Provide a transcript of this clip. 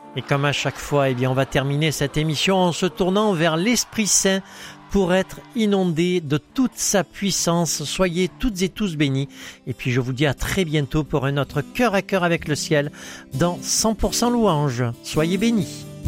Et comme à chaque fois, on va terminer cette émission en se tournant vers l'Esprit Saint pour être inondé de toute sa puissance. Soyez toutes et tous bénis. Et puis je vous dis à très bientôt pour un autre cœur à cœur avec le ciel dans 100% louange. Soyez bénis.